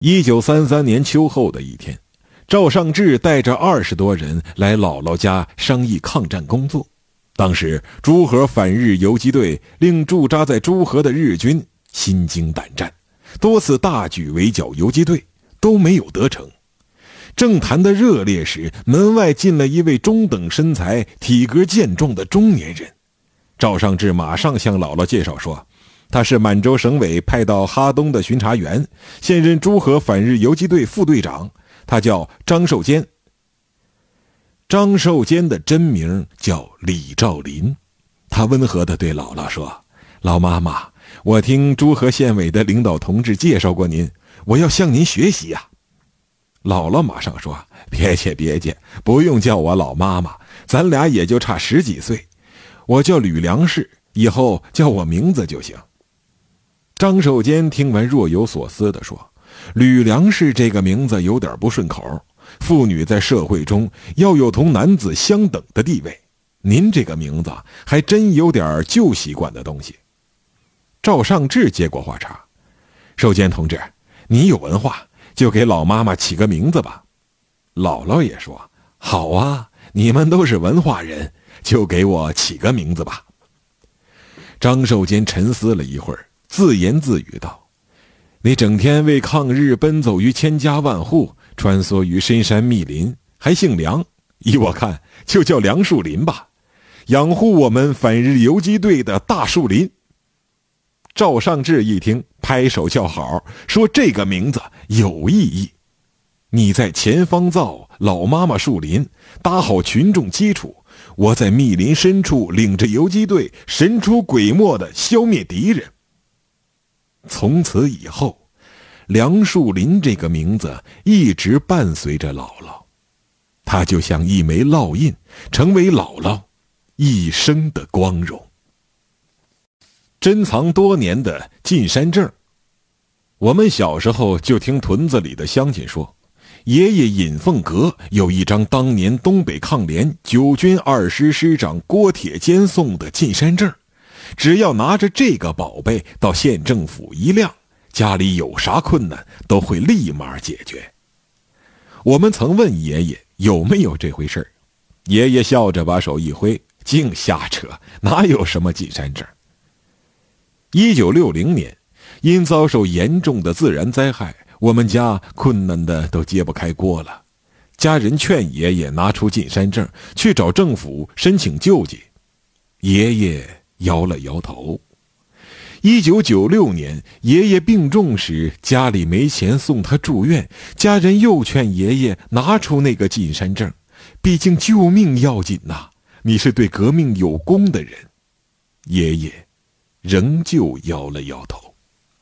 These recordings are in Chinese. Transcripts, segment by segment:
1933年秋后的一天，赵尚志带着20多人来姥姥家商议抗战工作。当时诸河反日游击队令驻扎在诸河的日军心惊胆战，多次大举围剿游击队，都没有得逞。正谈得热烈时，门外进了一位中等身材、体格健壮的中年人。赵尚志马上向姥姥介绍说，他是满洲省委派到哈东的巡查员，现任诸河反日游击队副队长，他叫张寿坚。张寿坚的真名叫李兆林。他温和地对姥姥说，老妈妈，我听诸河县委的领导同志介绍过您，我要向您学习呀。姥姥马上说，别介，不用叫我老妈妈，咱俩也就差10几岁，我叫吕良士，以后叫我名字就行。张寿坚听完若有所思地说，吕良士这个名字有点不顺口，妇女在社会中要有同男子相等的地位，您这个名字还真有点旧习惯的东西。赵尚志接过话茬，寿坚同志，你有文化，就给老妈妈起个名字吧。姥姥也说，好啊，你们都是文化人，就给我起个名字吧。张寿坚沉思了一会儿，自言自语道，你整天为抗日奔走于千家万户，穿梭于深山密林，还姓梁，依我看就叫梁树林吧，养护我们反日游击队的大树林。赵尚志一听，拍手叫好，说这个名字有意义。你在前方造，老妈妈树林，搭好群众基础，我在密林深处领着游击队神出鬼没地消灭敌人。从此以后，梁树林这个名字一直伴随着姥姥，它就像一枚烙印，成为姥姥一生的光荣。珍藏多年的进山证。我们小时候就听屯子里的乡亲说，爷爷尹凤阁有一张当年东北抗联9军2师师长郭铁坚送的进山证，只要拿着这个宝贝到县政府一亮，家里有啥困难都会立马解决。我们曾问爷爷有没有这回事，爷爷笑着把手一挥，净瞎扯，哪有什么进山证。1960年，因遭受严重的自然灾害，我们家困难的都揭不开锅了。家人劝爷爷拿出进山证，去找政府申请救济。爷爷摇了摇头。1996年，爷爷病重时，家里没钱送他住院，家人又劝爷爷拿出那个进山证，毕竟救命要紧呐，你是对革命有功的人。爷爷仍旧摇了摇头。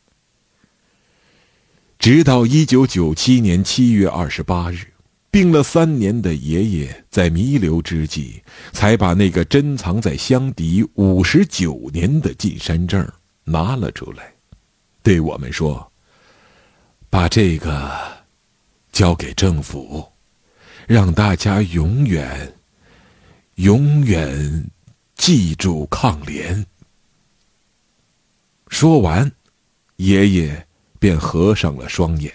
直到1997年7月28日，病了3年的爷爷在弥留之际，才把那个珍藏在箱底59年的进山证拿了出来，对我们说，把这个交给政府，让大家永远记住抗联。说完，爷爷便合上了双眼。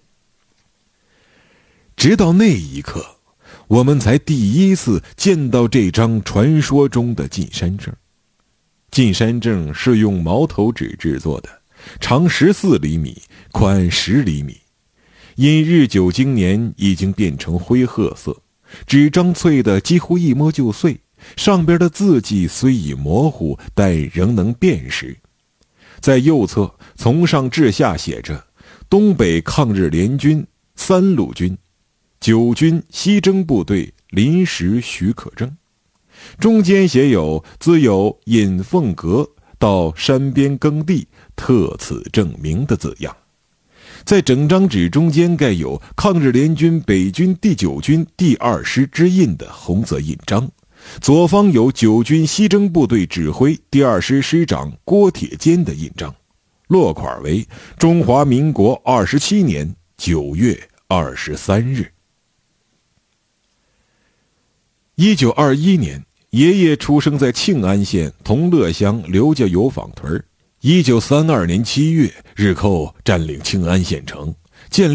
直到那一刻，我们才第一次见到这张传说中的进山证。进山证是用毛头纸制作的，长14厘米，宽10厘米。因日久经年，已经变成灰褐色，纸张脆的几乎一摸就碎，上边的字迹虽已模糊，但仍能辨识。在右侧从上至下写着东北抗日联军3路军9军西征部队临时许可证，中间写有自有尹凤阁到山边耕地特此证明的字样。在整张纸中间盖有抗日联军北军第9军第2师之印的红色印章，左方有9军西征部队指挥第2师师长郭铁坚的印章，落款为中华民国27年9月23日。1921年，爷爷出生在庆安县同乐乡刘家油坊屯。1932年7月，日寇占领庆安县城，